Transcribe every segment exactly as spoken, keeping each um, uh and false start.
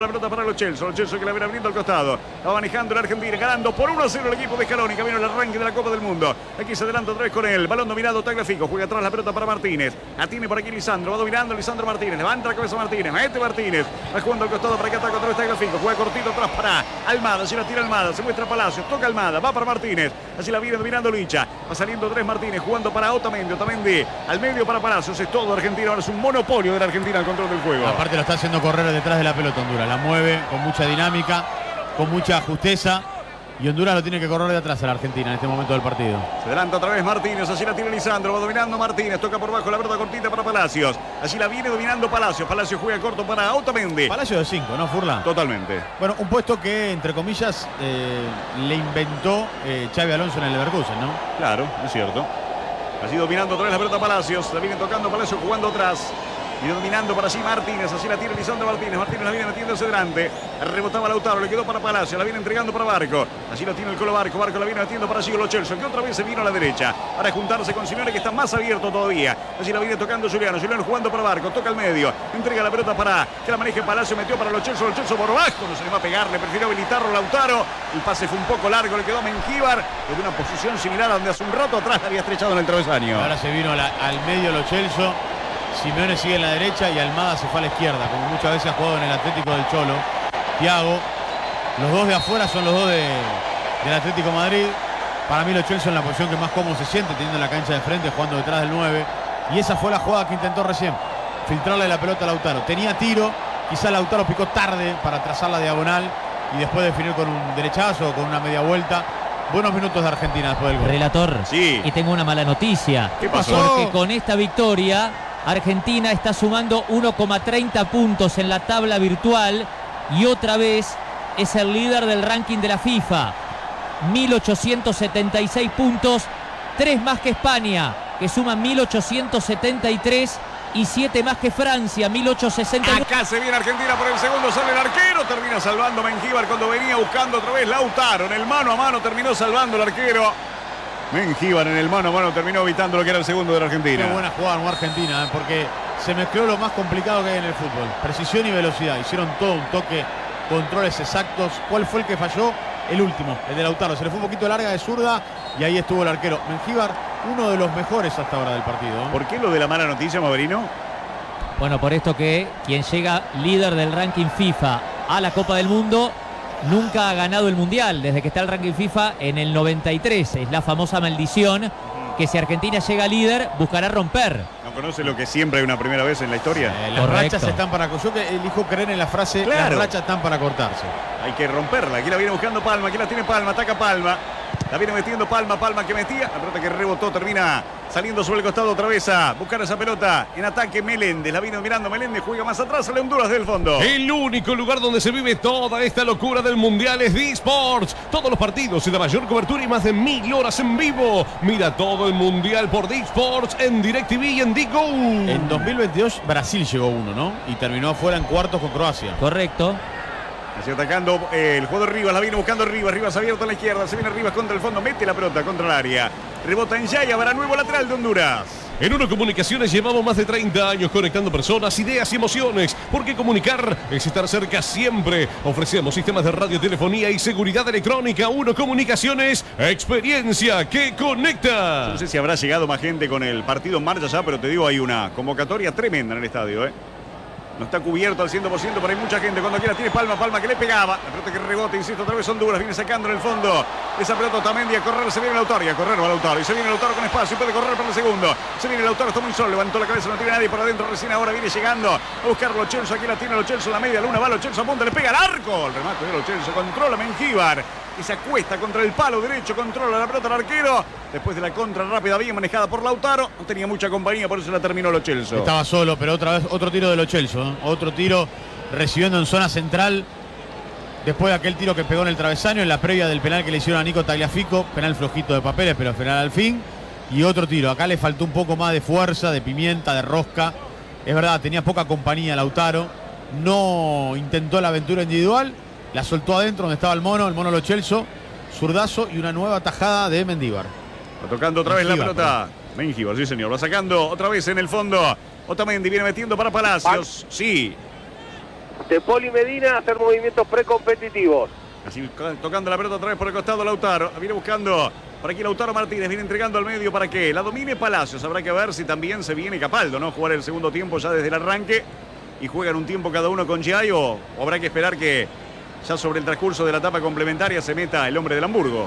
La pelota para Lo Celso, Lo Celso que la viene abriendo al costado. Va manejando la Argentina, ganando por uno a cero el equipo de Scaloni. Camino el arranque de la Copa del Mundo. Aquí se adelanta otra vez con él. Balón dominado, Tagliafico. Juega atrás la pelota para Martínez. La tiene por aquí Lisandro. Va dominando Lisandro Martínez. Levanta la cabeza Martínez. Mete Martínez. Va jugando al costado para que ataque otra vez Tagliafico. Juega cortito atrás para Almada. Si la tira Almada. Se muestra Palacios. Toca Almada. Va para Martínez. Así la viene dominando Licha. Va saliendo tres Martínez. Jugando para Otamendi. Otamendi al medio para Palacios. Es todo Argentina. Ahora es un monopolio de la Argentina al control del juego. Aparte lo está haciendo correr detrás de la pelota Honduras. La mueve con mucha dinámica, con mucha justeza, y Honduras lo tiene que correr de atrás a la Argentina en este momento del partido. Se adelanta otra vez Martínez, así la tiene Lisandro, va dominando Martínez, toca por bajo la pelota cortita para Palacios, así la viene dominando Palacios, Palacios juega corto para Otamendi. Palacios de cinco, ¿no, Furlan? Totalmente. Bueno, un puesto que, entre comillas, eh, le inventó eh, Xabi Alonso en el Leverkusen, ¿no? Claro, es cierto. Así dominando otra vez la pelota Palacios, la viene tocando Palacios jugando atrás. Y dominando para allí Martínez, así la tiene Lisandro Martínez. Martínez la viene metiéndose delante. Rebotaba Lautaro, le quedó para Palacio, la viene entregando para Barco. Allí lo tiene el Colo Barco, Barco la viene metiendo para allí Lo Celso, que otra vez se vino a la derecha para juntarse con Simeone, que está más abierto todavía. Allí la viene tocando Juliano, Juliano jugando para Barco, toca al medio, entrega la pelota para que la maneje Palacio, metió para Lo Celso, Lo Celso por bajo, no se le va a pegar, le prefirió habilitarlo Lautaro. El pase fue un poco largo, le quedó a Mengíbar, desde una posición similar a donde hace un rato atrás la había estrechado en el travesaño. Ahora se vino la, al medio Lo Celso. Simeone sigue en la derecha y Almada se fue a la izquierda, como muchas veces ha jugado en el Atlético del Cholo. Thiago, los dos de afuera son los dos de, del Atlético Madrid. Para mí Lo Celso en la posición que más cómodo se siente, teniendo la cancha de frente, jugando detrás del nueve. Y esa fue la jugada que intentó recién, filtrarle la pelota a Lautaro. Tenía tiro, quizá Lautaro picó tarde para trazar la diagonal y después definir con un derechazo o con una media vuelta. Buenos minutos de Argentina después del gol. Relator, sí. Y tengo una mala noticia. ¿Qué pasó? Porque con esta victoria Argentina está sumando uno coma treinta puntos en la tabla virtual y otra vez es el líder del ranking de la FIFA. mil ochocientos setenta y seis puntos, tres más que España, que suma mil ochocientos setenta y tres, y siete más que Francia, mil ochocientos sesenta y nueve. Acá se viene Argentina por el segundo, sale el arquero, termina salvando Mengíbar cuando venía buscando otra vez Lautaro. En el mano a mano terminó salvando el arquero. Mengíbar en el mano a mano terminó evitando lo que era el segundo de la Argentina. Qué buena jugada en Argentina, ¿eh? Porque se mezcló lo más complicado que hay en el fútbol. Precisión y velocidad. Hicieron todo un toque, controles exactos. ¿Cuál fue el que falló? El último, el de Lautaro. Se le fue un poquito larga de zurda y ahí estuvo el arquero. Mengíbar, uno de los mejores hasta ahora del partido, ¿eh? ¿Por qué lo de la mala noticia, Maverino? Bueno, por esto que quien llega líder del ranking FIFA a la Copa del Mundo nunca ha ganado el Mundial desde que está el ranking FIFA en el noventa y tres. Es la famosa maldición que si Argentina llega líder buscará romper. ¿No conoce lo que siempre hay una primera vez en la historia? Eh, las Correcto. rachas están para... Yo que elijo creer en la frase, Claro. las rachas están para cortarse. Hay que romperla. Aquí la viene buscando Palma. Aquí la tiene Palma. Ataca Palma. La viene metiendo Palma. Palma que metía. La pelota que rebotó termina saliendo sobre el costado otra vez a buscar esa pelota. En ataque Meléndez. La viene mirando Meléndez. Juega más atrás. Sale Honduras del fondo. El único lugar donde se vive toda esta locura del Mundial es D-Sports. Todos los partidos y la mayor cobertura y más de mil horas en vivo. Mira todo el Mundial por D-Sports en DirecTV y en Digo. En dos mil veintidós Brasil llegó uno, ¿no? Y terminó afuera en cuartos con Croacia. Correcto. Así atacando eh, el jugador Rivas. La viene buscando Rivas. Rivas abierto a la izquierda. Se viene Rivas contra el fondo. Mete la pelota contra el área. Rebota en Yaya para nuevo lateral de Honduras. En Uno Comunicaciones llevamos más de treinta años conectando personas, ideas y emociones. Porque comunicar es estar cerca siempre. Ofrecemos sistemas de radiotelefonía y seguridad electrónica. Uno Comunicaciones, experiencia que conecta. No sé si habrá llegado más gente con el partido en marcha ya, pero te digo, hay una convocatoria tremenda en el estadio, ¿eh? No está cubierto al cien por ciento, pero hay mucha gente. Cuando quiera tiene Palma, Palma que le pegaba. La pelota que rebota, insisto, otra vez Honduras. Viene sacando en el fondo esa pelota Otamendi a correr. Se viene Lautaro y a correr va Lautaro. Y se viene Lautaro con espacio. Puede correr para el segundo. Se viene Lautaro, está muy solo. Levantó la cabeza, no tiene nadie por adentro. Recién ahora viene llegando a buscar Lo Celso. Aquí la tiene Lo Celso, la media luna. Va Lo Celso a punta, le pega al arco. El remate de Lo Celso. Controla Mengíbar. Y se acuesta contra el palo derecho. Controla la pelota al arquero. Después de la contra rápida, bien manejada por Lautaro. No tenía mucha compañía, por eso la terminó Lo Celso. Estaba solo, pero otra vez otro tiro de Lo Celso, ¿eh? Otro tiro recibiendo en zona central. Después de aquel tiro que pegó en el travesaño, en la previa del penal que le hicieron a Nico Tagliafico. Penal flojito de papeles, pero penal al fin. Y otro tiro. Acá le faltó un poco más de fuerza, de pimienta, de rosca. Es verdad, tenía poca compañía Lautaro. No intentó la aventura individual. La soltó adentro donde estaba el mono, el mono Lo Celso. Zurdazo y una nueva tajada de Mendíbar. Va tocando otra vez la pelota. Mengíbar, sí señor. Va sacando otra vez en el fondo. Otamendi viene metiendo para Palacios. Sí. de Poli Medina, hacer movimientos precompetitivos. Así tocando la pelota otra vez por el costado Lautaro. Viene buscando por aquí Lautaro Martínez. Viene entregando al medio para que la domine Palacios. Habrá que ver si también se viene Capaldo, ¿no? Jugar el segundo tiempo ya desde el arranque. Y juegan un tiempo cada uno con Giai. O, o habrá que esperar que ya sobre el transcurso de la etapa complementaria se meta el hombre del Hamburgo.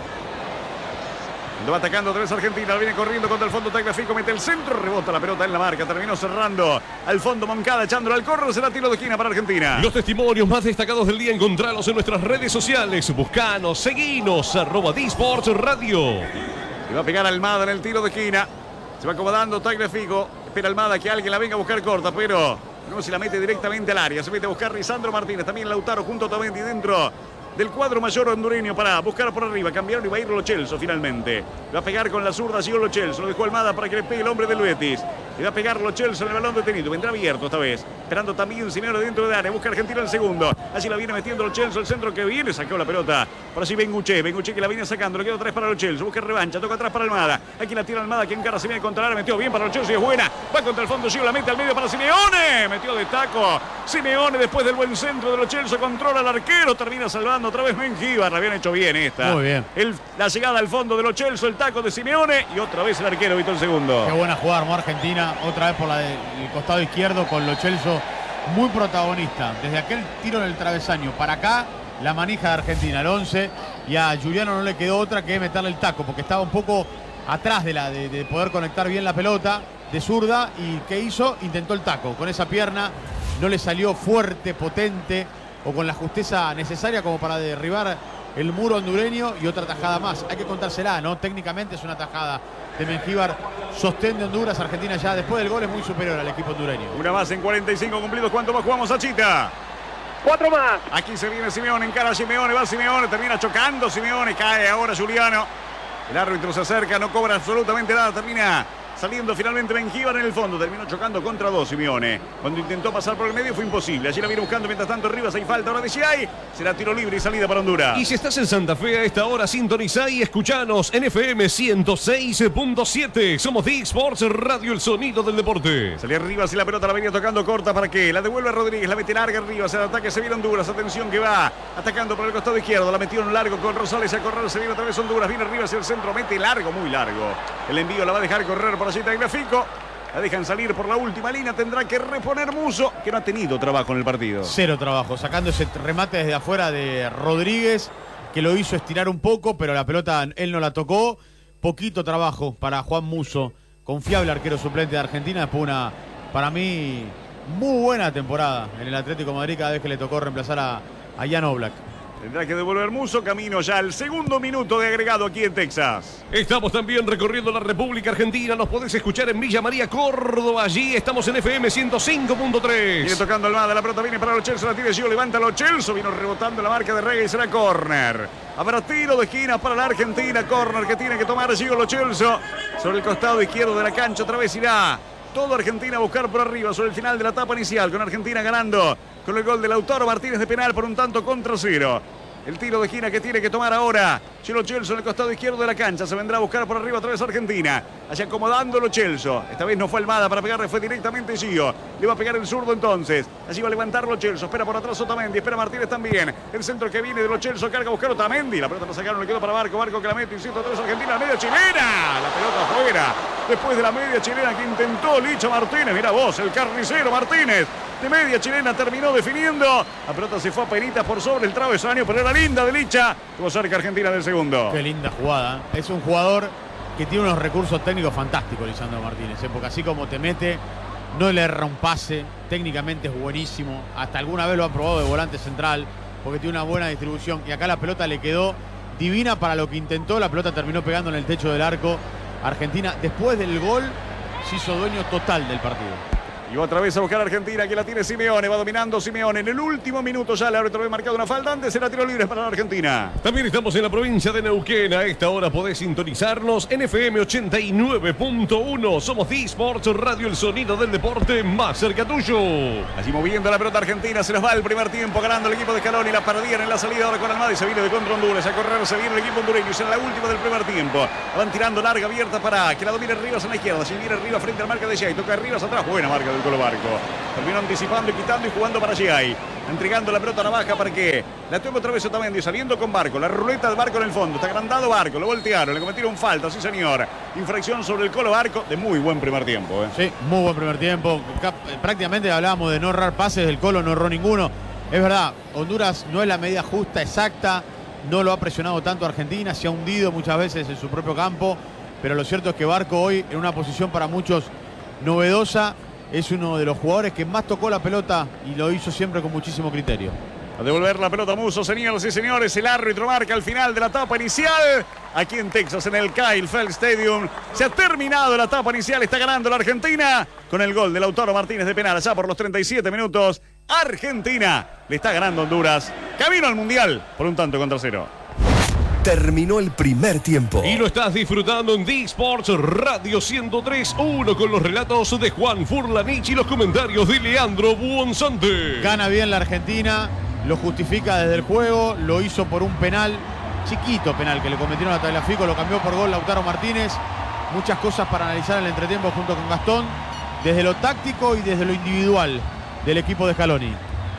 Lo va atacando otra vez Argentina, viene corriendo contra el fondo Tagliafico, mete el centro, rebota la pelota en la marca, terminó cerrando al fondo Moncada, echándolo al córner, será tiro de esquina para Argentina. Los testimonios más destacados del día encontralos en nuestras redes sociales, buscanos, seguinos, arroba D-Sports Radio. Y va a pegar Almada en el tiro de esquina, se va acomodando Tagliafico, espera Almada que alguien la venga a buscar corta, pero no se la mete directamente al área, se mete a buscar Lisandro Martínez, también Lautaro junto a Otamendi dentro del cuadro mayor hondureño para buscar por arriba. Cambiaron y va a ir Lo Celso finalmente. Va a pegar con la zurda, siguió Lo Celso. Lo dejó Almada para que le pegue el hombre del Betis. Le va a pegar Lo Celso en el balón detenido. Vendrá abierto esta vez. Esperando también Simeone dentro de área. Busca Argentina el segundo. Allí la viene metiendo Lo Celso. El centro que viene. Sacó la pelota. Por así Benguche. Benguche que la viene sacando. Le queda otra vez para Lo Celso. Busca revancha. Toca atrás para Almada. Aquí la tira Almada. Que encara. Se viene contra el área. Metió bien para Lo Celso y es buena. Va contra el fondo. Sigue la mete al medio para Simeone. Metió de taco. Simeone después del buen centro de Lo Celso. Controla al arquero. Termina salvando otra vez Mengíbar. La habían hecho bien esta. Muy bien. El, la llegada al fondo de Lo Celso, el taco de Simeone y otra vez el arquero evitó el segundo. Qué buena jugada armó Argentina, otra vez por la del costado izquierdo con Lo Celso muy protagonista. Desde aquel tiro en el travesaño para acá, la manija de Argentina, el once, y a Juliano no le quedó otra que meterle el taco, porque estaba un poco atrás de, la, de, de poder conectar bien la pelota de zurda. ¿Y qué hizo? Intentó el taco. Con esa pierna no le salió fuerte, potente o con la justeza necesaria como para derribar el muro hondureño, y otra tajada más. Hay que contársela, ¿no? Técnicamente es una tajada de Mengíbar, sostén de Honduras. Argentina ya después del gol es muy superior al equipo hondureño. Una más en cuarenta y cinco cumplidos. ¿Cuánto más jugamos, Achita? Cuatro más. Aquí se viene Simeone, encara a Simeone, va Simeone, termina chocando Simeone, cae ahora Juliano. El árbitro se acerca, no cobra absolutamente nada, termina saliendo finalmente Mengíbar en el fondo, terminó chocando contra dos Simeone. Cuando intentó pasar por el medio fue imposible. Allí la viene buscando mientras tanto Rivas, hay falta ahora de Giai. Será tiro libre y salida para Honduras. Y si estás en Santa Fe a esta hora, sintoniza y escuchanos en F M ciento seis punto siete. Somos D-Sports Radio, el sonido del deporte. Salía Rivas y la pelota la venía tocando corta para que la devuelve Rodríguez, la mete larga Rivas, el ataque se viene Honduras, atención que va atacando por el costado izquierdo, la metió en largo con Rosales a correr, se viene otra vez Honduras, viene Rivas y el centro, mete largo, muy largo. El envío la va a dejar correr por allí Tagliafico. La dejan salir por la última línea. Tendrá que reponer Musso, que no ha tenido trabajo en el partido. Cero trabajo, sacando ese remate desde afuera de Rodríguez, que lo hizo estirar un poco, pero la pelota él no la tocó. Poquito trabajo para Juan Musso, confiable arquero suplente de Argentina. Después una, para mí, muy buena temporada en el Atlético de Madrid cada vez que le tocó reemplazar a, a Jan Oblak. Tendrá que devolver Musso, camino ya al segundo minuto de agregado aquí en Texas. Estamos también recorriendo la República Argentina. Nos podés escuchar en Villa María, Córdoba. Allí estamos en F M ciento cinco punto tres. Viene tocando Almada, la pelota viene para Lo Celso, la tiene Gio, levanta Lo Celso, vino rebotando la marca de Rega y será córner. Habrá tiro de esquina para la Argentina, córner que tiene que tomar Gio Lo Celso. Sobre el costado izquierdo de la cancha, otra vez irá todo Argentina a buscar por arriba sobre el final de la etapa inicial, con Argentina ganando con el gol de Lautaro Martínez de penal por un tanto contra cero. El tiro de esquina que tiene que tomar ahora Lo Celso en el costado izquierdo de la cancha. Se vendrá a buscar por arriba otra vez Argentina. Allá acomodando Lo Celso. Esta vez no fue Almada para pegarle, fue directamente Gio. Le va a pegar el zurdo entonces. Allí va a levantar Lo Celso. Espera por atrás Otamendi. Espera Martínez también. El centro que viene de Lo Celso. Carga a buscar Otamendi. La pelota la sacaron, le quedó para Barco. Barco que la mete. Insisto, otra vez Argentina. La media chilena. La pelota afuera. Después de la media chilena que intentó Licha Martínez. Mira vos, el carnicero Martínez. De media chilena terminó definiendo. La pelota se fue a penitas por sobre el travesaño, pero era linda de Licha. Tuvo cerca Argentina del segundo. Qué linda jugada. Es un jugador que tiene unos recursos técnicos fantásticos, Lisandro Martínez, ¿eh? Porque así como te mete, no le erra un pase. Técnicamente es buenísimo. Hasta alguna vez lo ha probado de volante central, porque tiene una buena distribución. Y acá la pelota le quedó divina para lo que intentó. La pelota terminó pegando en el techo del arco. Argentina, después del gol, se hizo dueño total del partido. Y otra vez a buscar a Argentina, que la tiene Simeone, va dominando Simeone. En el último minuto ya el árbitro había marcado una falta, antes era tiro libre para la Argentina. También estamos en la provincia de Neuquén. A esta hora podés sintonizarnos en F M ochenta y nueve punto uno. Somos D-Sports Radio, el sonido del deporte más cerca tuyo. Allí moviendo la pelota Argentina, se nos va el primer tiempo, ganando el equipo de Scaloni. La perdían en la salida ahora con Almada y se viene de contra Honduras. A correr se viene el equipo hondureño, es en la última del primer tiempo. Van tirando larga abierta para que la domine Rivas en la izquierda. Si viene Rivas frente al marca de Giai, toca Rivas atrás, buena marca del Colo Barco. Terminó anticipando y quitando y jugando para Giai. Entregando la pelota a Navaja para que la tuvo otra vez Otamendi, saliendo con Barco. La ruleta de Barco en el fondo. Está agrandado Barco. Lo voltearon. Le cometieron falta. Sí, señor. Infracción sobre el Colo Barco. De muy buen primer tiempo. ¿eh? Sí, muy buen primer tiempo. Prácticamente hablábamos de no errar pases. El Colo no erró ninguno. Es verdad, Honduras no es la medida justa, exacta. No lo ha presionado tanto Argentina. Se ha hundido muchas veces en su propio campo. Pero lo cierto es que Barco hoy, en una posición para muchos novedosa, es uno de los jugadores que más tocó la pelota y lo hizo siempre con muchísimo criterio. A devolver la pelota Musso, señores y señores. El árbitro marca al final de la etapa inicial. Aquí en Texas, en el Kyle Feld Stadium. Se ha terminado la etapa inicial. Está ganando la Argentina con el gol de Lautaro Martínez de penal. Allá por los treinta y siete minutos. Argentina le está ganando a Honduras. Camino al Mundial por un tanto contra cero. Terminó el primer tiempo. Y lo estás disfrutando en D-Sports Radio ciento tres punto uno con los relatos de Juan Furlanich y los comentarios de Leandro Buonsante. Gana bien la Argentina, lo justifica desde el juego, lo hizo por un penal, chiquito penal que le cometieron a Tagliafico, lo cambió por gol Lautaro Martínez. Muchas cosas para analizar en el entretiempo junto con Gastón, desde lo táctico y desde lo individual del equipo de Scaloni.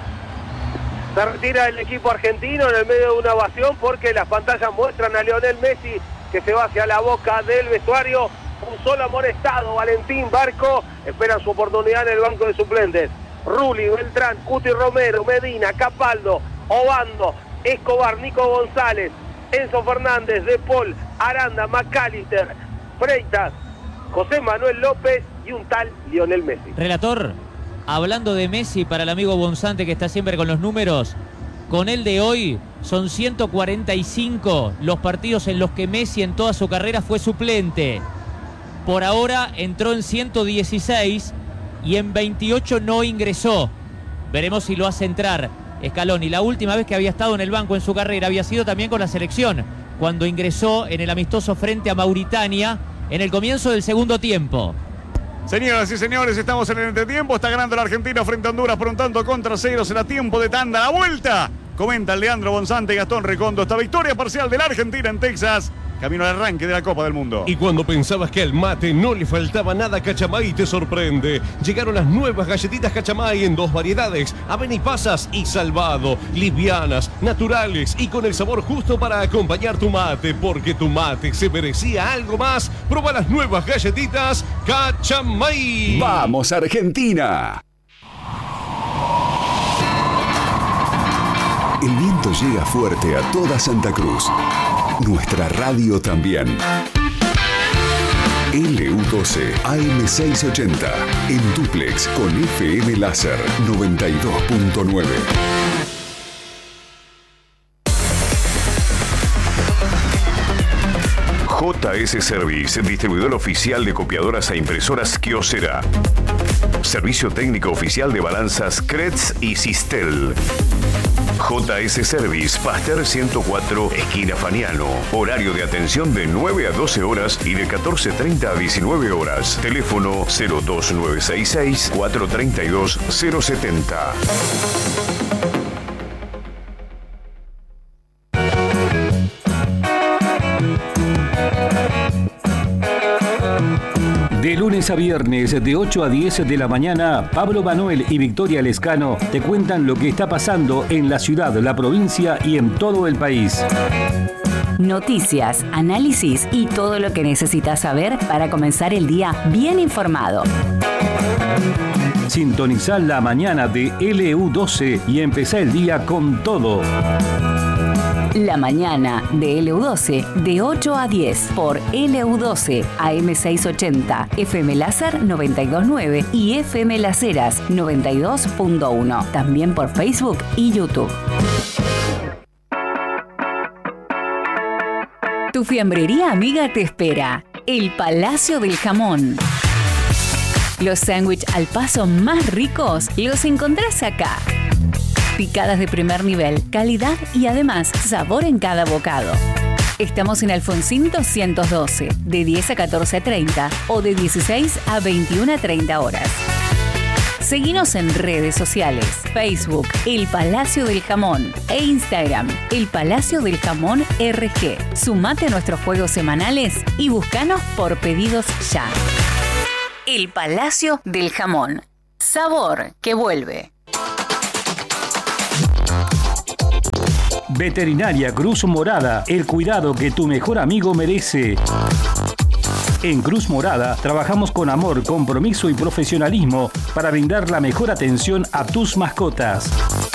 Se retira el equipo argentino en el medio de una ovación porque las pantallas muestran a Lionel Messi que se va hacia la boca del vestuario. Un solo amonestado, Valentín Barco. Esperan su oportunidad en el banco de suplentes. Rulli, Beltrán, Cuti Romero, Medina, Capaldo, Obando, Escobar, Nico González, Enzo Fernández, De Paul, Aranda, McAllister, Freitas, José Manuel López y un tal Lionel Messi. Relator, hablando de Messi, para el amigo Bonzante que está siempre con los números, con el de hoy son ciento cuarenta y cinco los partidos en los que Messi en toda su carrera fue suplente. Por ahora entró en ciento dieciséis y en veintiocho no ingresó. Veremos si lo hace entrar Scaloni. La última vez que había estado en el banco en su carrera había sido también con la selección, cuando ingresó en el amistoso frente a Mauritania en el comienzo del segundo tiempo. Señoras y señores, estamos en el entretiempo. Está ganando la Argentina frente a Honduras por un tanto contra cero. Será tiempo de tanda. La vuelta. Comenta Leandro Bonzante y Gastón Recondo. Esta victoria parcial de la Argentina en Texas. Camino al arranque de la Copa del Mundo. Y cuando pensabas que al mate no le faltaba nada, Cachamay te sorprende. Llegaron las nuevas galletitas Cachamay en dos variedades: avena y pasas y salvado. Livianas, naturales y con el sabor justo para acompañar tu mate. Porque tu mate se merecía algo más. Proba las nuevas galletitas Cachamay. ¡Vamos, Argentina! El viento llega fuerte a toda Santa Cruz. Nuestra radio también. L U doce A M seiscientos ochenta. En dúplex con F M Láser noventa y dos punto nueve. J S Service, distribuidor oficial de copiadoras e impresoras Kyocera. Servicio técnico oficial de balanzas Kretz y Sistel. J S Service, Pasteur ciento cuatro, esquina Faniano. Horario de atención de nueve a doce horas y de catorce treinta a diecinueve horas. Teléfono cero dos nueve seis seis, cuatro tres dos, cero siete cero. De lunes a viernes, de ocho a diez de la mañana, Pablo Manuel y Victoria Lescano te cuentan lo que está pasando en la ciudad, la provincia y en todo el país. Noticias, análisis y todo lo que necesitas saber para comenzar el día bien informado. Sintonizá la mañana de L U doce y empezá el día con todo. La mañana de L U doce, de ocho a diez, por L U doce, A M seiscientos ochenta, F M Láser noventa y dos punto nueve y F M Las Heras noventa y dos punto uno. También por Facebook y YouTube. Tu fiambrería amiga te espera. El Palacio del Jamón. Los sándwiches al paso más ricos los encontrás acá. Picadas de primer nivel, calidad y además sabor en cada bocado. Estamos en Alfonsín doscientos doce, de diez a catorce treinta o de dieciséis a veintiuna treinta horas. Seguinos en redes sociales, Facebook, El Palacio del Jamón e Instagram, El Palacio del Jamón R G. Sumate a nuestros juegos semanales y búscanos por pedidos ya. El Palacio del Jamón. Sabor que vuelve. Veterinaria Cruz Morada, el cuidado que tu mejor amigo merece. En Cruz Morada trabajamos con amor, compromiso y profesionalismo para brindar la mejor atención a tus mascotas.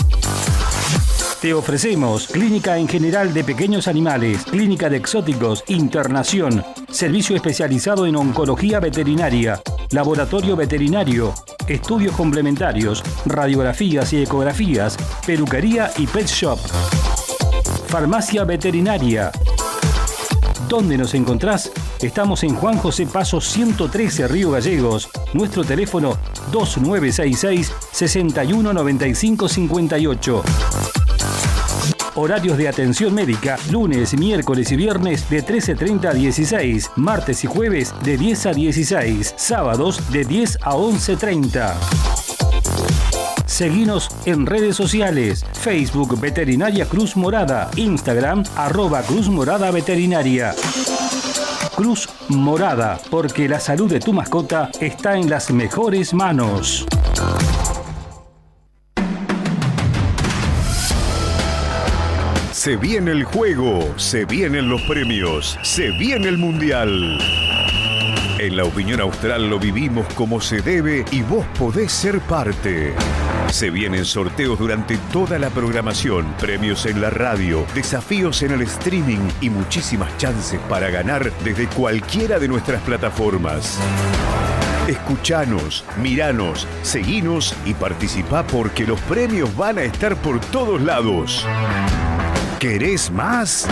Te ofrecemos clínica en general de pequeños animales, clínica de exóticos, internación, servicio especializado en oncología veterinaria, laboratorio veterinario, estudios complementarios, radiografías y ecografías, peluquería y pet shop. Farmacia veterinaria. ¿Dónde nos encontrás? Estamos en Juan José Paso ciento trece, Río Gallegos. Nuestro teléfono dos nueve seis seis, seis uno nueve cinco cinco ocho. Horarios de atención médica, lunes, miércoles y viernes de trece treinta a dieciséis, martes y jueves de diez a dieciséis, sábados de diez a once treinta. Seguinos en redes sociales, Facebook Veterinaria Cruz Morada, Instagram arroba Cruz Morada Veterinaria. Cruz Morada, porque la salud de tu mascota está en las mejores manos. Se viene el juego, se vienen los premios, se viene el mundial. En La Opinión Austral lo vivimos como se debe y vos podés ser parte. Se vienen sorteos durante toda la programación, premios en la radio, desafíos en el streaming y muchísimas chances para ganar desde cualquiera de nuestras plataformas. Escuchanos, miranos, seguinos y participá porque los premios van a estar por todos lados. ¿Querés más?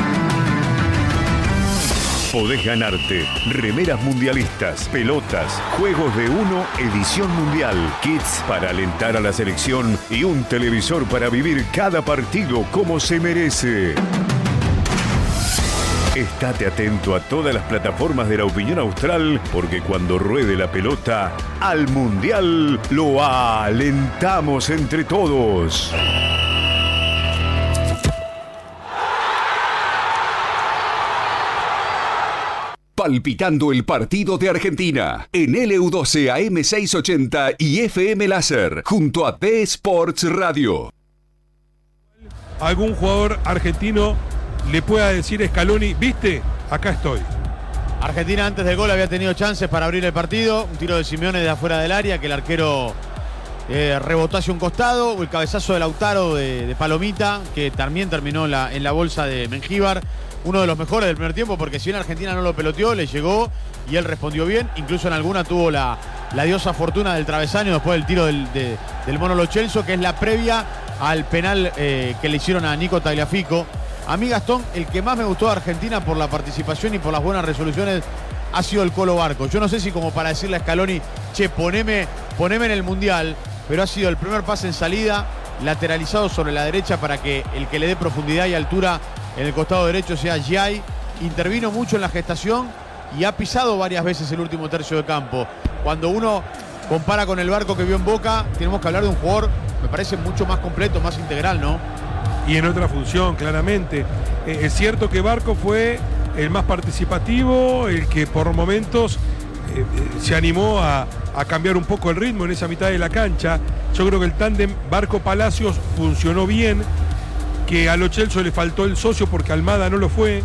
Podés ganarte remeras mundialistas, pelotas, juegos de uno, edición mundial, kits para alentar a la selección y un televisor para vivir cada partido como se merece. Estate atento a todas las plataformas de La Opinión Austral porque cuando ruede la pelota, al mundial lo alentamos entre todos. Palpitando el partido de Argentina en L U doce A M seiscientos ochenta y F M Láser junto a T Sports Radio. Algún jugador argentino le pueda decir a Scaloni, ¿viste? Acá estoy. Argentina antes del gol había tenido chances para abrir el partido. Un tiro de Simeone de afuera del área que el arquero eh, rebotó hacia un costado. El cabezazo de Lautaro de, de Palomita que también terminó en la, en la bolsa de Mengíbar. Uno de los mejores del primer tiempo porque si bien Argentina no lo peloteó, le llegó y él respondió bien. Incluso en alguna tuvo la, la diosa fortuna del travesaño después del tiro del, de, del Mono Lo Celso, que es la previa al penal eh, que le hicieron a Nico Tagliafico. A mí, Gastón, el que más me gustó de Argentina por la participación y por las buenas resoluciones ha sido el Colo Barco. Yo no sé si como para decirle a Scaloni, che, poneme, poneme en el Mundial, pero ha sido el primer pase en salida, lateralizado sobre la derecha para que el que le dé profundidad y altura en el costado derecho sea Giai. Intervino mucho en la gestación y ha pisado varias veces el último tercio de campo. Cuando uno compara con el Barco que vio en Boca, tenemos que hablar de un jugador, me parece, mucho más completo, más integral, ¿no? Y en otra función, claramente. Eh, es cierto que Barco fue el más participativo, el que por momentos eh, eh, se animó a, a cambiar un poco el ritmo en esa mitad de la cancha. Yo creo que el tándem Barco-Palacios funcionó bien, que a Lo Celso le faltó el socio porque Almada no lo fue.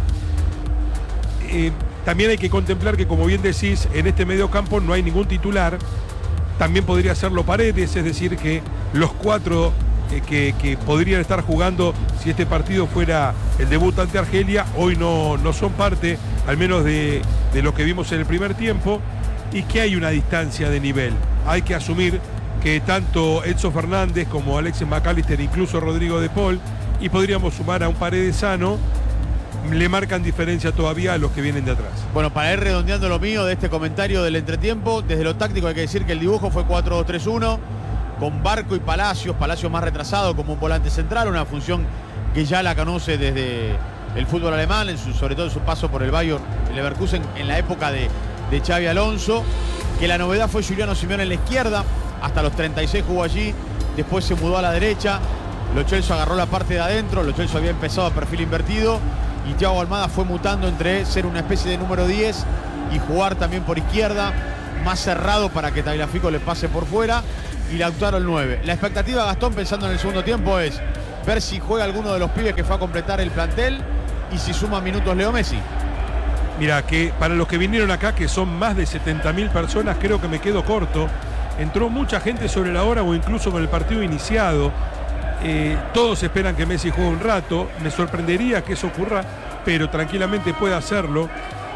Eh, también hay que contemplar que, como bien decís, en este mediocampo no hay ningún titular. También podría serlo Paredes, es decir, que los cuatro eh, que, que podrían estar jugando si este partido fuera el debut ante Argelia, hoy no, no son parte, al menos de, de lo que vimos en el primer tiempo, y que hay una distancia de nivel. Hay que asumir que tanto Enzo Fernández como Alexis McAllister, incluso Rodrigo de Paul, y podríamos sumar a un Paredes sano, le marcan diferencia todavía a los que vienen de atrás. Bueno, para ir redondeando lo mío de este comentario del entretiempo, desde lo táctico hay que decir que el dibujo fue cuatro dos tres uno, con Barco y Palacios, Palacios más retrasado como un volante central, una función que ya la conoce desde el fútbol alemán, en su, sobre todo en su paso por el Bayer Leverkusen en la época de, de Xabi Alonso, que la novedad fue Giuliano Simeone en la izquierda, hasta los treinta y seis jugó allí, después se mudó a la derecha. Lo Celso agarró la parte de adentro, Lo Celso había empezado a perfil invertido y Thiago Almada fue mutando entre ser una especie de número diez y jugar también por izquierda, más cerrado para que Tagliafico le pase por fuera. y Lautaro el nueve. La expectativa, Gastón, pensando en el segundo tiempo, es ver si juega alguno de los pibes que fue a completar el plantel y si suma minutos Leo Messi. Mira, que para los que vinieron acá, que son más de setenta mil personas, creo que me quedo corto. Entró mucha gente sobre la hora o incluso con el partido iniciado. Eh, todos esperan que Messi juegue un rato. Me sorprendería que eso ocurra, pero tranquilamente puede hacerlo.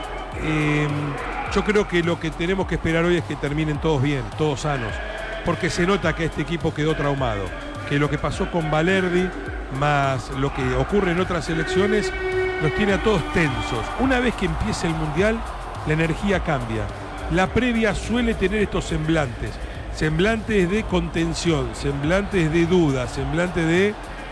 Eh, yo creo que lo que tenemos que esperar hoy es que terminen todos bien, todos sanos, porque se nota que este equipo quedó traumado, que lo que pasó con Valerdi más lo que ocurre en otras selecciones los tiene a todos tensos. Una vez que empiece el Mundial, la energía cambia. La previa suele tener estos semblantes, semblantes de contención, semblantes de duda, semblantes de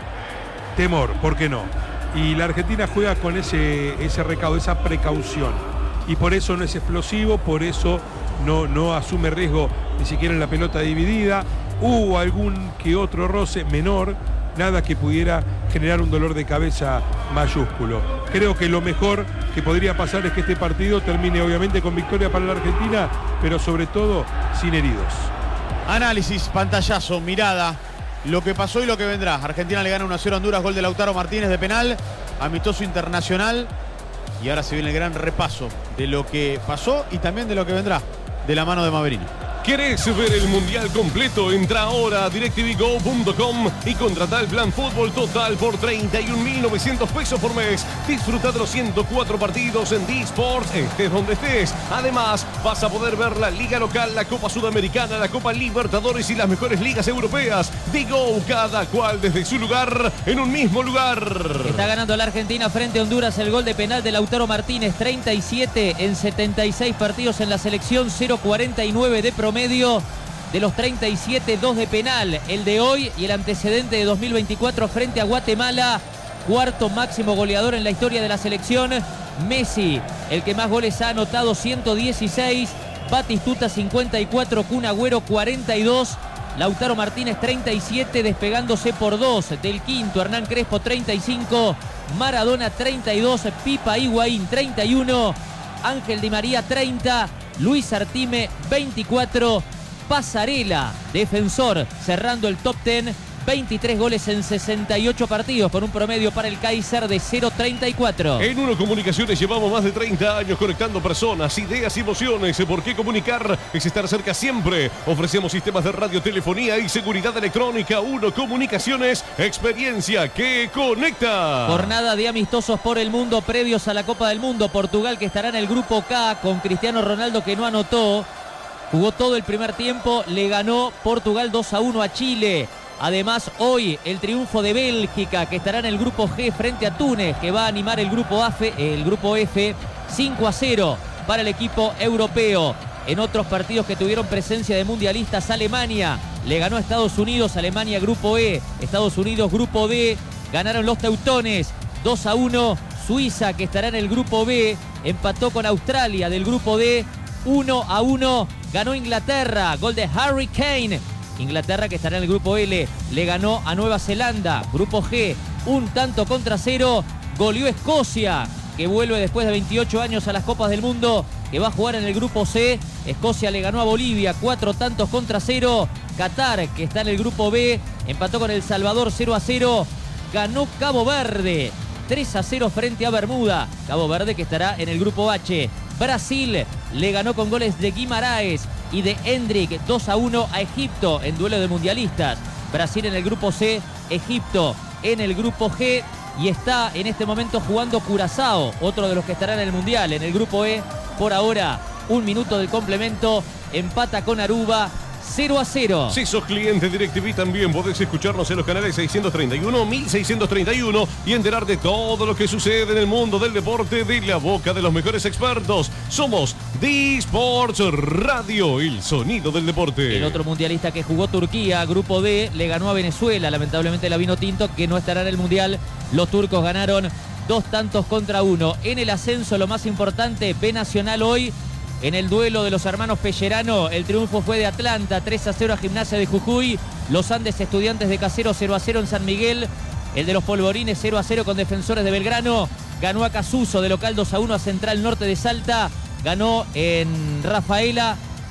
temor, ¿por qué no? Y la Argentina juega con ese, ese recaudo, esa precaución. Y por eso no es explosivo, por eso no, no asume riesgo ni siquiera en la pelota dividida. Hubo algún que otro roce menor, nada que pudiera generar un dolor de cabeza mayúsculo. Creo que lo mejor que podría pasar es que este partido termine obviamente con victoria para la Argentina, pero sobre todo sin heridos. Análisis, pantallazo, mirada, lo que pasó y lo que vendrá. Argentina le gana uno a cero a Honduras, gol de Lautaro Martínez de penal, amistoso internacional. Y ahora se viene el gran repaso de lo que pasó y también de lo que vendrá de la mano de Maverino. ¿Querés ver el Mundial completo? Entra ahora a directv go punto com y contrata el plan Fútbol Total por treinta y un mil novecientos pesos por mes. Disfruta de los ciento cuatro partidos en D-Sports, estés donde estés. Además, vas a poder ver la Liga Local, la Copa Sudamericana, la Copa Libertadores y las mejores ligas europeas. Digo, cada cual desde su lugar, en un mismo lugar. Está ganando la Argentina frente a Honduras. El gol de penal de Lautaro Martínez, treinta y siete en setenta y seis partidos en la selección, cero cuarenta y nueve de promedio. Medio de los treinta y siete, dos de penal, el de hoy y el antecedente de dos mil veinticuatro frente a Guatemala, cuarto máximo goleador en la historia de la selección. Messi, el que más goles ha anotado, ciento dieciséis, Batistuta cincuenta y cuatro, Kun Agüero cuarenta y dos, Lautaro Martínez treinta y siete, despegándose por dos del quinto, Hernán Crespo treinta y cinco, Maradona treinta y dos, Pipa Higuaín treinta y uno, Ángel Di María treinta, Luis Artime veinticuatro, Pasarela, defensor, cerrando el top diez, veintitrés goles en sesenta y ocho partidos, con un promedio para el Kaiser de cero treinta y cuatro. En Uno Comunicaciones llevamos más de treinta años conectando personas, ideas y emociones. ¿Por qué comunicar? Es estar cerca siempre. Ofrecemos sistemas de radiotelefonía y seguridad electrónica. Uno Comunicaciones, experiencia que conecta. Jornada de amistosos por el mundo previos a la Copa del Mundo. Portugal, que estará en el grupo K con Cristiano Ronaldo, que no anotó. Jugó todo el primer tiempo, le ganó Portugal dos a uno a Chile. Además, hoy el triunfo de Bélgica, que estará en el grupo G frente a Túnez, que va a animar el grupo, A F, el grupo F, cinco a cero para el equipo europeo. En otros partidos que tuvieron presencia de mundialistas, Alemania le ganó a Estados Unidos, Alemania grupo E, Estados Unidos grupo D, ganaron los teutones dos a uno. Suiza, que estará en el grupo B, empató con Australia del grupo D, uno a uno. Ganó Inglaterra, gol de Harry Kane. Inglaterra, que estará en el grupo L, le ganó a Nueva Zelanda. Grupo G, un tanto contra cero. Goleó Escocia, que vuelve después de veintiocho años a las Copas del Mundo, que va a jugar en el grupo C. Escocia le ganó a Bolivia, cuatro tantos contra cero. Qatar, que está en el grupo B, empató con El Salvador cero a cero. Ganó Cabo Verde, tres a cero frente a Bermuda. Cabo Verde, que estará en el grupo H. Brasil le ganó con goles de Guimaraes y de Hendrick dos a uno a Egipto en duelo de mundialistas. Brasil en el grupo C, Egipto en el grupo G, y está en este momento jugando Curazao, otro de los que estarán en el mundial. En el grupo E, por ahora, un minuto del complemento, empata con Aruba cero a cero. Si sos cliente DirecTV, también podés escucharnos en los canales seiscientos treinta y uno, mil seiscientos treinta y uno y enterar de todo lo que sucede en el mundo del deporte de la boca de los mejores expertos. Somos D-Sports Radio, el sonido del deporte. El otro mundialista que jugó Turquía, grupo D, le ganó a Venezuela. Lamentablemente la vino tinto, que no estará en el mundial. Los turcos ganaron dos tantos contra uno. En el ascenso, lo más importante, B Nacional hoy. En el duelo de los hermanos Pellerano, el triunfo fue de Atlanta, tres a cero a Gimnasia de Jujuy. Los Andes Estudiantes de Caseros, cero a cero en San Miguel. El de los Polvorines, cero a cero con Defensores de Belgrano. Ganó a Casuso de local dos a uno a Central Norte de Salta. Ganó en Rafaela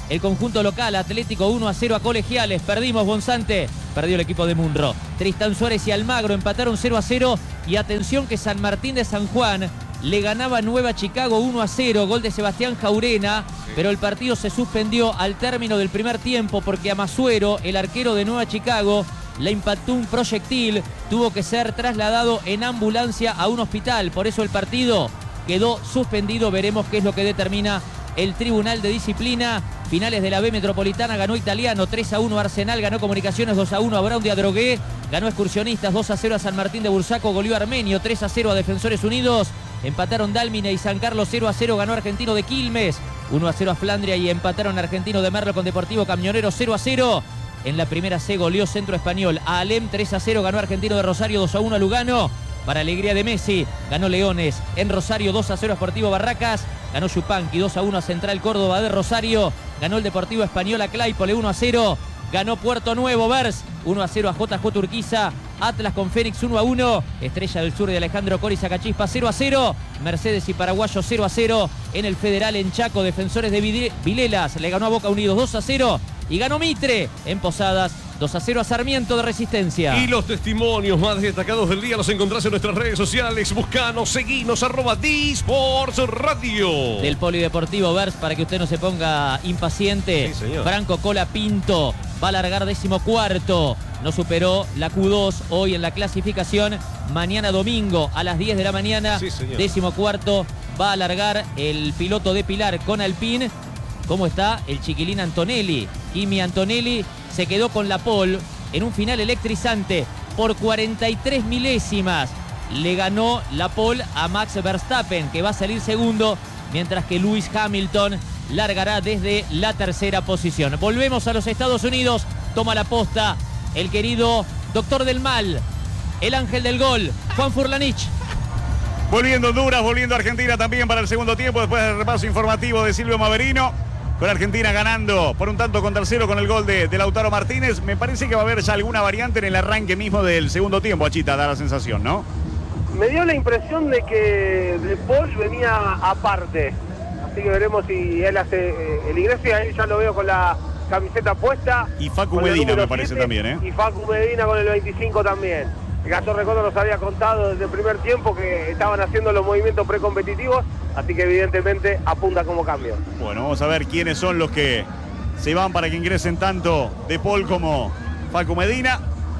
el conjunto local. Atlético uno a cero a Colegiales. Perdimos, Bonzante. Perdió el equipo de Munro. Tristán Suárez y Almagro empataron cero a cero. Y atención que San Martín de San Juan le ganaba Nueva Chicago uno a cero. Gol de Sebastián Jaurena. Pero el partido se suspendió al término del primer tiempo porque a Masuero, el arquero de Nueva Chicago, le impactó un proyectil. Tuvo que ser trasladado en ambulancia a un hospital. Por eso el partido quedó suspendido. Veremos qué es lo que determina el Tribunal de Disciplina. Finales de la B Metropolitana, ganó Italiano tres a uno Arsenal, ganó Comunicaciones dos a uno a Brown de Adrogué, ganó Excursionistas dos a cero a San Martín de Bursaco, goleó Armenio tres a cero a Defensores Unidos, empataron Dálmine y San Carlos cero a cero, ganó Argentino de Quilmes, uno a cero a Flandria y empataron Argentino de Merlo con Deportivo Camionero cero a cero. En la primera C goleó Centro Español a Alem tres a cero, ganó Argentino de Rosario dos a uno a Lugano. Para alegría de Messi, ganó Leones en Rosario dos a cero a Sportivo Barracas, ganó Yupanqui dos a uno a Central Córdoba de Rosario, ganó el Deportivo Español a Claypole uno a cero, ganó Puerto Nuevo Vers uno a cero a J J Urquiza, Atlas con Fénix uno a uno, Estrella del Sur de Alejandro Cori Sacachispa cero a cero, Mercedes y Paraguayo cero a cero, en el Federal en Chaco, Defensores de Vilelas le ganó a Boca Unidos dos a cero y ganó Mitre en Posadas dos a cero a Sarmiento de Resistencia. Y los testimonios más destacados del día los encontrás en nuestras redes sociales. Buscanos, seguinos, arroba D-Sports Radio. Del Polideportivo Vers, para que usted no se ponga impaciente. Sí, señor. Franco Cola Pinto va a largar decimocuarto. No superó la Q dos hoy en la clasificación. Mañana domingo a las diez de la mañana. Sí, señor. Decimocuarto va a largar el piloto de Pilar con Alpine. ¿Cómo está el chiquilín Antonelli? Kimi Antonelli se quedó con la pole en un final electrizante por cuarenta y tres milésimas. Le ganó la pole a Max Verstappen, que va a salir segundo, mientras que Lewis Hamilton largará desde la tercera posición. Volvemos a los Estados Unidos. Toma la posta el querido doctor del mal, el ángel del gol, Juan Furlanich. Volviendo a Honduras, volviendo a Argentina también para el segundo tiempo, después del repaso informativo de Silvio Maverino. Con Argentina ganando por un tanto contra cero con el gol de, de Lautaro Martínez. Me parece que va a haber ya alguna variante en el arranque mismo del segundo tiempo, Achita, da la sensación, ¿no? Me dio la impresión de que De Paul venía aparte. Así que veremos si él hace eh, el ingreso. Y ahí ya lo veo con la camiseta puesta. Y Facu Medina me parece siete, también, ¿eh? Y Facu Medina con el veinticinco también. Gastón Recondo nos había contado desde el primer tiempo que estaban haciendo los movimientos precompetitivos, así que evidentemente apunta como cambio. Bueno, vamos a ver quiénes son los que se van para que ingresen tanto De Paul como Facu Medina.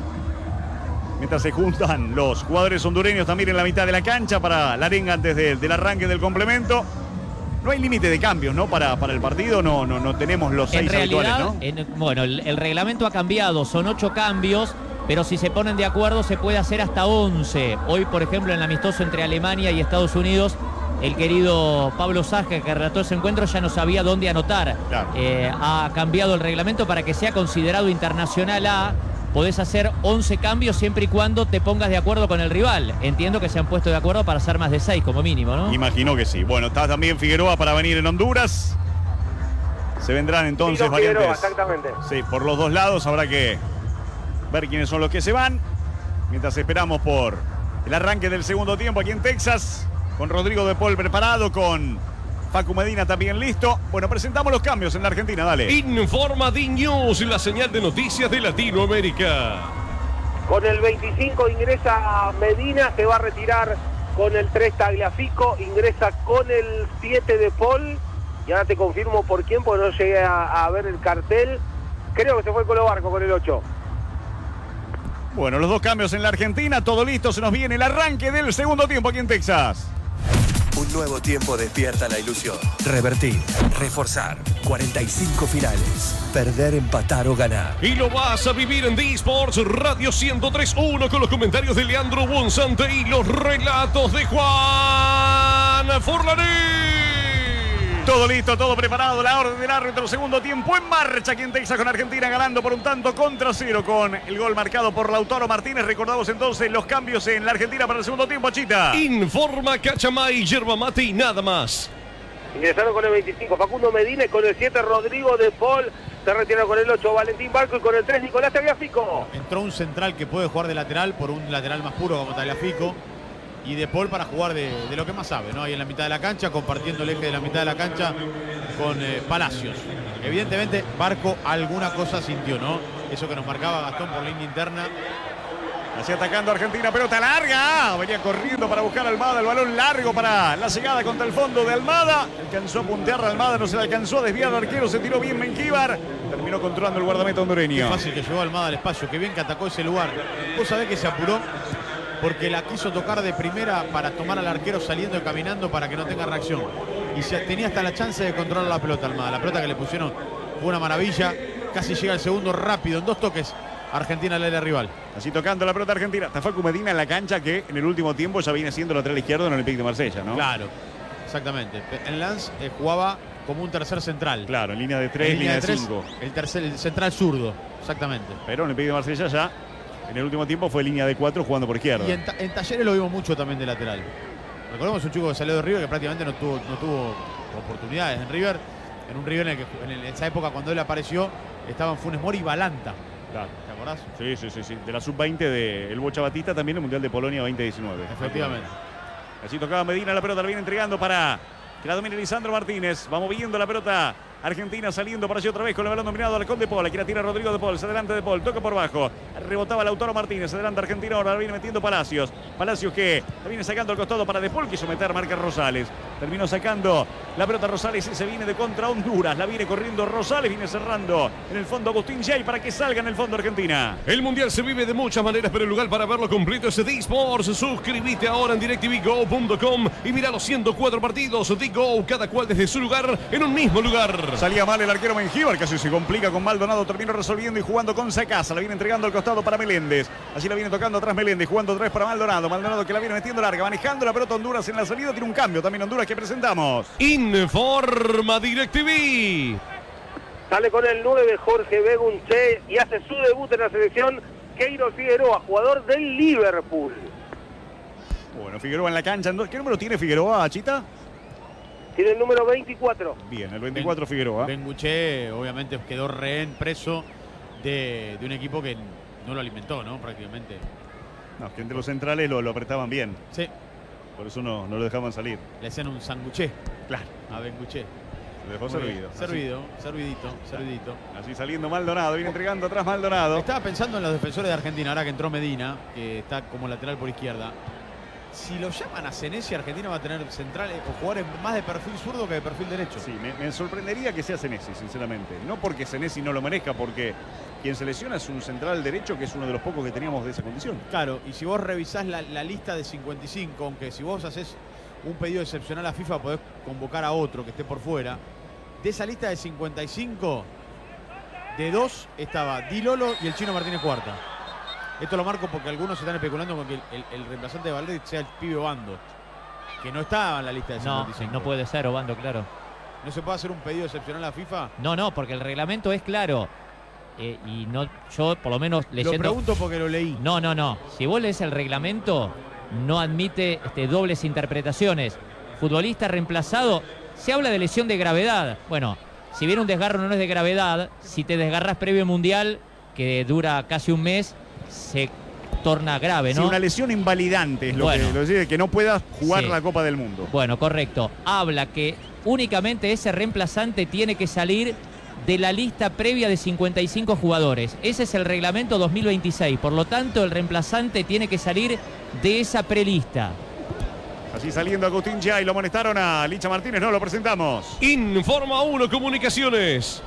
Mientras se juntan los jugadores hondureños también en la mitad de la cancha para la arenga antes de, del arranque del complemento. No hay límite de cambios, ¿no? Para, para el partido no, no, no tenemos los seis en realidad, habituales, ¿no? En, bueno, el, el reglamento ha cambiado, son ocho cambios. Pero si se ponen de acuerdo se puede hacer hasta once. Hoy, por ejemplo, en el amistoso entre Alemania y Estados Unidos, el querido Pablo Saja, que relató ese encuentro, ya no sabía dónde anotar. Claro. Eh, ha cambiado el reglamento para que sea considerado internacional A. Podés hacer once cambios siempre y cuando te pongas de acuerdo con el rival. Entiendo que se han puesto de acuerdo para hacer más de seis como mínimo, ¿no? Imagino que sí. Bueno, está también Figueroa para venir en Honduras. Se vendrán entonces Sí, no, variantes. Figueroa, exactamente. Sí, por los dos lados habrá que ver quiénes son los que se van. Mientras esperamos por el arranque del segundo tiempo aquí en Texas, con Rodrigo De Paul preparado, con Facu Medina también listo. Bueno, presentamos los cambios en la Argentina, dale. Informa D-News, la señal de noticias de Latinoamérica. Con el veinticinco ingresa Medina, se va a retirar con el tres Tagliafico, ingresa con el siete De Paul. Y ahora te confirmo por quién, porque no llegué a, a ver el cartel. Creo que se fue el Colo Barco con el ocho. Bueno, los dos cambios en la Argentina, todo listo, se nos viene el arranque del segundo tiempo aquí en Texas. Un nuevo tiempo despierta la ilusión. Revertir, reforzar, cuarenta y cinco finales. Perder, empatar o ganar. Y lo vas a vivir en D-Sports Radio ciento tres punto uno con los comentarios de Leandro Bonzante y los relatos de Juan Furlanich. Todo listo, todo preparado, la orden del árbitro, segundo tiempo en marcha aquí en Texas con Argentina ganando por un tanto contra cero con el gol marcado por Lautaro Martínez. Recordamos entonces los cambios en la Argentina para el segundo tiempo, Chita. Informa Cachamay, yerba mate y nada más. Ingresaron con el veinticinco Facundo Medina y con el siete Rodrigo De Paul. Se retiraron con el ocho Valentín Barco y con el tres Nicolás Tagliafico. Entró un central que puede jugar de lateral por un lateral más puro como Tagliafico. Y De Paul para jugar de, de lo que más sabe, ¿no? Ahí en la mitad de la cancha, compartiendo el eje de la mitad de la cancha con eh, Palacios, Evidentemente, Barco alguna cosa sintió, ¿no? Eso que nos marcaba Gastón por línea interna. Así atacando Argentina, pelota larga. Venía corriendo para buscar a Almada. El balón largo para la llegada contra el fondo de Almada. Alcanzó a puntear a Almada, no se le alcanzó a desviar al arquero. Se tiró bien Mengíbar. Terminó controlando el guardameta hondureño. Qué fácil que llegó Almada al espacio. Qué bien que atacó ese lugar. Vos sabés que se apuró porque la quiso tocar de primera para tomar al arquero saliendo y caminando para que no tenga reacción. Y se, tenía hasta la chance de controlar la pelota Almada. La pelota que le pusieron fue una maravilla. Casi llega el segundo rápido, en dos toques. Argentina le da rival. Así tocando la pelota argentina. Está Facu Medina en la cancha, que en el último tiempo ya viene siendo lateral izquierdo en el Olympique de Marsella, ¿no? Claro, exactamente. En Lens eh, jugaba como un tercer central. Claro, en línea de tres, en línea de cinco. El tercer, el central zurdo, exactamente. Pero en el Olympique de Marsella ya en el último tiempo fue línea de cuatro jugando por izquierda. Y en, en Talleres lo vimos mucho también de lateral. Recordemos un chico que salió de River que prácticamente no tuvo, no tuvo oportunidades en River. En un River en el que en esa época cuando él apareció estaban Funes Mori y Balanta. Claro. ¿Te acordás? Sí, sí, sí, sí. De la sub veinte del Bocha Batista, también el Mundial de Polonia veinte diecinueve. Efectivamente. Así tocaba Medina, la pelota la viene entregando para que la domine Lisandro Martínez. Vamos viendo la pelota Argentina saliendo para allí otra vez con el balón dominado al de Paul. La quiere tirar Rodrigo de Paul. Se adelanta de Paul. Toca por bajo. Rebotaba Lautaro Martínez. Se adelanta Argentina. Ahora la viene metiendo Palacios. Palacios que la viene sacando al costado para de Paul. Quiso meter marca Rosales. Terminó sacando la pelota Rosales y se viene de contra Honduras. La viene corriendo Rosales. Viene cerrando en el fondo Agustín Jay para que salga en el fondo Argentina. El Mundial se vive de muchas maneras, pero el lugar para verlo completo es D Sports. Suscríbete ahora en DirecTV Go punto com y mira los ciento cuatro partidos de Go, cada cual desde su lugar, en un mismo lugar. Salía mal el arquero Mengíbar, casi se complica con Maldonado, terminó resolviendo y jugando con Sacasa. La viene entregando al costado para Meléndez. Así la viene tocando atrás Meléndez, jugando otra vez para Maldonado. Maldonado que la viene metiendo larga, manejando la pelota Honduras en la salida. Tiene un cambio también Honduras que presentamos. Informa DirecTV. Sale con el nueve Jorge Begunche y hace su debut en la selección Keiro Figueroa, jugador del Liverpool. Bueno, Figueroa en la cancha. ¿Qué número tiene Figueroa, Chita? Tiene el número veinticuatro. Bien, el veinticuatro ben, Figueroa. Benguche obviamente quedó rehén, preso de, de un equipo que no lo alimentó, ¿no? Prácticamente. No, que entre los centrales lo, lo apretaban bien. Sí. Por eso no, no lo dejaban salir. Le hacían un sanguché. Claro. A Benguche. Se dejó servido. Servido, así. servidito, servidito. Así saliendo Maldonado, viene entregando atrás Maldonado. Estaba pensando en los defensores de Argentina, ahora que entró Medina, que está como lateral por izquierda. Si lo llaman a Senesi, Argentina va a tener centrales o jugadores más de perfil zurdo que de perfil derecho. Sí, me, me sorprendería que sea Senesi, sinceramente. No porque Senesi no lo merezca, porque quien se lesiona es un central derecho que es uno de los pocos que teníamos de esa condición. Claro, y si vos revisás la, la lista de cincuenta y cinco, aunque si vos haces un pedido excepcional a FIFA podés convocar a otro que esté por fuera. De esa lista de cincuenta y cinco, de dos estaba Di Lolo y el Chino Martínez Cuarta. Esto lo marco porque algunos se están especulando con que el, el, el reemplazante de Valdés sea el pibe Obando, que no estaba en la lista de cincuenta y cinco. No, no puede ser Obando, claro. ¿No se puede hacer un pedido excepcional a FIFA? No, no, porque el reglamento es claro. Eh, y no, yo por lo menos leyendo... Lo pregunto porque lo leí. No, no, no. Si vos lees el reglamento, no admite este, dobles interpretaciones. Futbolista reemplazado, se habla de lesión de gravedad. Bueno, si bien un desgarro no es de gravedad, si te desgarras previo mundial, que dura casi un mes, se torna grave, ¿no? Sí, una lesión invalidante es lo bueno, que lo dice, que no puedas jugar sí. la Copa del Mundo. Bueno, correcto. Habla que únicamente ese reemplazante tiene que salir de la lista previa de cincuenta y cinco jugadores. Ese es el reglamento dos mil veintiséis. Por lo tanto, el reemplazante tiene que salir de esa prelista. Así saliendo Agustín ya y lo amonestaron a Licha Martínez. No, lo presentamos. Informa uno Comunicaciones.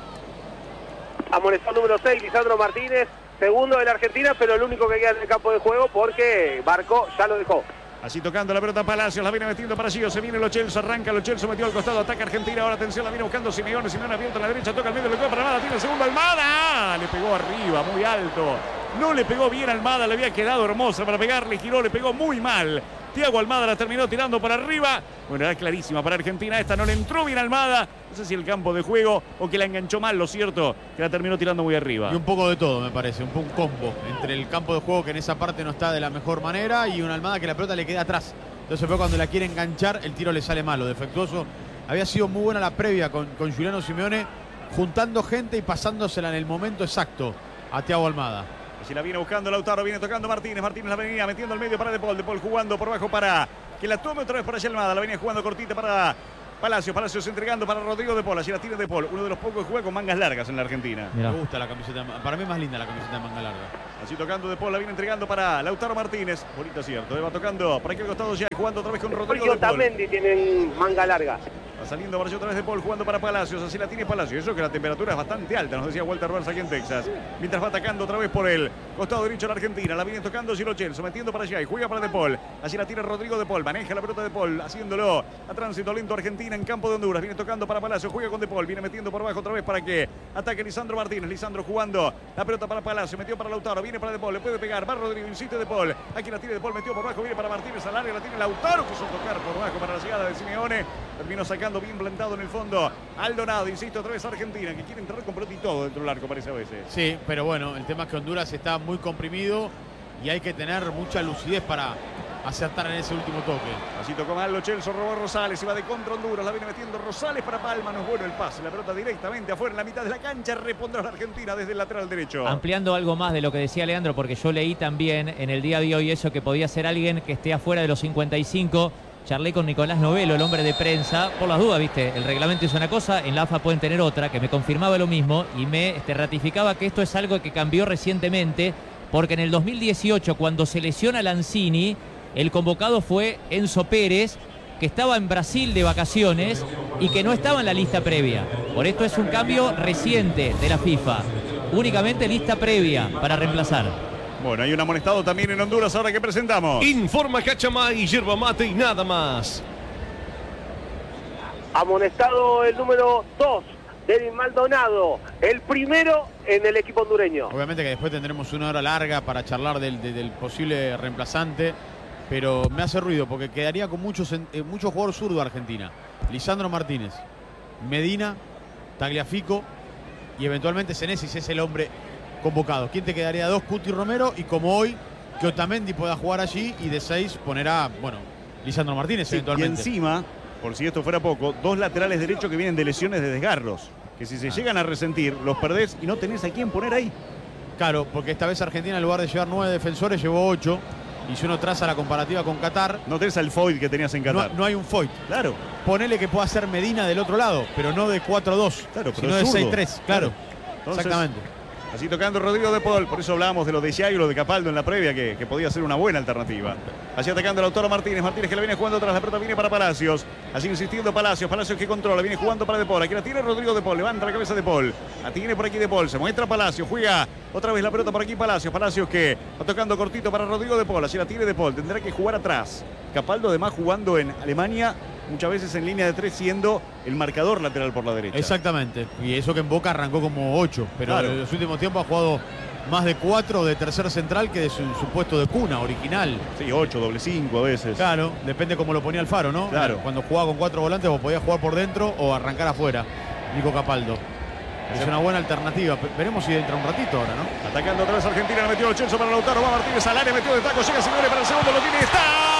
Amonestó número seis, Lisandro Martínez. Segundo de la Argentina, pero el único que queda en el campo de juego porque Barco ya lo dejó. Así tocando la pelota Palacios, la viene metiendo para Gio, se viene Lo Celso, arranca Lo Celso, metió al costado, ataca Argentina, ahora atención, la viene buscando Simeone, Simeone abierto a la derecha, toca el medio, le queda para Almada, tiene el segundo Almada, le pegó arriba, muy alto, no le pegó bien Almada, le había quedado hermosa para pegarle, giró, le pegó muy mal. Thiago Almada la terminó tirando para arriba. Bueno, era clarísima para Argentina. Esta no le entró bien Almada. No sé si el campo de juego o que la enganchó mal, lo cierto, que la terminó tirando muy arriba. Y un poco de todo, me parece. Un, un combo entre el campo de juego que en esa parte no está de la mejor manera y una Almada que la pelota le queda atrás. Entonces fue cuando la quiere enganchar, el tiro le sale malo, defectuoso. Había sido muy buena la previa con, con Juliano Simeone, juntando gente y pasándosela en el momento exacto a Thiago Almada. Si la viene buscando Lautaro, viene tocando Martínez. Martínez la venía metiendo al medio para De Paul. De Paul jugando por abajo para que la tome otra vez por allá Almada. La venía jugando cortita para Palacios, Palacios entregando para Rodrigo de Paul. Allí la tiene de Paul, uno de los pocos que juega con mangas largas en la Argentina. Mirá. Me gusta la camiseta, para mí es más linda la camiseta de manga larga. Así tocando de Paul, la viene entregando para Lautaro Martínez. Bonito acierto, eh, va tocando por aquí al costado ya, jugando otra vez con Rodrigo de Paul. Tamendi tienen manga larga. Va saliendo por allí otra vez de Paul, jugando para Palacios. Así la tiene Palacios. Eso que la temperatura es bastante alta, nos decía Walter Burns aquí en Texas. Mientras va atacando otra vez por el costado derecho de la Argentina. La viene tocando Giro Celso, metiendo para allá y juega para De Paul. Allí la tiene Rodrigo de Paul. Maneja la pelota de Paul, haciéndolo a tránsito lento Argentina en campo de Honduras. Viene tocando para Palacios, juega con De Paul. Viene metiendo por abajo otra vez para que ataque Lisandro Martínez. Lisandro jugando la pelota para Palacios, metió para Lautaro. Viene para De Paul, le puede pegar. Va Rodrigo, insiste De Paul. Aquí la tiene De Paul, metió por abajo. Viene para Martínez al área, la tiene Lautaro. Quiso tocar por abajo para la llegada de Simeone. Terminó sacando bien plantado en el fondo Aldonado, insisto, otra vez Argentina, que quiere entrar con pelota y todo dentro del arco, parece a veces. Sí, pero bueno, el tema es que Honduras está muy comprimido y hay que tener mucha lucidez para acertar en ese último toque. Así tocó mal Lo Celso, robó Rosales, y va de contra Honduras, la viene metiendo Rosales para Palma, no es bueno el pase, la pelota directamente afuera en la mitad de la cancha, repondrá la Argentina desde el lateral derecho. Ampliando algo más de lo que decía Leandro, porque yo leí también en el día de hoy eso, que podía ser alguien que esté afuera de los cincuenta y cinco. Charlé con Nicolás Novelo, el hombre de prensa, por las dudas, viste, el reglamento es una cosa, en la A F A pueden tener otra, que me confirmaba lo mismo y me este, ratificaba que esto es algo que cambió recientemente, porque en el dos mil dieciocho, cuando se lesiona Lanzini, el convocado fue Enzo Pérez, que estaba en Brasil de vacaciones y que no estaba en la lista previa. Por esto es un cambio reciente de la FIFA, únicamente lista previa para reemplazar. Bueno, hay un amonestado también en Honduras ahora que presentamos. Informa Cachamay, yerba mate y nada más. Amonestado el número dos, David Maldonado, el primero en el equipo hondureño. Obviamente que después tendremos una hora larga para charlar del, del, del posible reemplazante, pero me hace ruido porque quedaría con muchos, eh, muchos jugadores zurdos de Argentina. Lisandro Martínez, Medina, Tagliafico y eventualmente Senesi, si es el hombre convocado. ¿Quién te quedaría? Dos, Cuti Romero, y como hoy, que Otamendi pueda jugar allí, y de seis ponerá, bueno, Lisandro Martínez sí, eventualmente. Y encima, por si esto fuera poco, dos laterales derechos que vienen de lesiones de desgarros, que si se ah. llegan a resentir, los perdés y no tenés a quién poner ahí. Claro, porque esta vez Argentina, en lugar de llevar nueve defensores, llevó ocho, y si uno traza la comparativa con Qatar... No tenés al Foyt que tenías en Qatar. No, no hay un Foyt. Claro. Ponele que pueda ser Medina del otro lado, pero no de cuatro dos, claro, sino de seis tres, claro. claro. Entonces, exactamente. Así tocando Rodrigo de Paul, por eso hablábamos de lo de Yago y lo de Capaldo en la previa, que, que podía ser una buena alternativa. Así atacando a Lautaro Martínez, Martínez que la viene jugando atrás, la pelota viene para Palacios. Así insistiendo Palacios, Palacios que controla, viene jugando para De Paul. Aquí la tiene Rodrigo de Paul, levanta la cabeza de Paul. La tiene por aquí de Paul, se muestra Palacios, juega otra vez la pelota por aquí Palacios. Palacios que va tocando cortito para Rodrigo de Paul, así la tiene de Paul, tendrá que jugar atrás. Capaldo además jugando en Alemania, muchas veces en línea de tres, siendo el marcador lateral por la derecha. Exactamente, y eso que en Boca arrancó como ocho, pero claro, en los últimos tiempos ha jugado más de cuatro de tercer central que de su, su puesto de cuna original. Sí, ocho, doble cinco a veces. Claro, depende cómo lo ponía Alfaro, ¿no? Claro. Cuando jugaba con cuatro volantes vos podías jugar por dentro o arrancar afuera, Nico Capaldo. Es una buena alternativa. Veremos si entra un ratito ahora, ¿no? Atacando otra vez Argentina, le metió el Celso para Lautaro, va Martínez al área, metió de taco, llega Simeone para el segundo, lo tiene, está.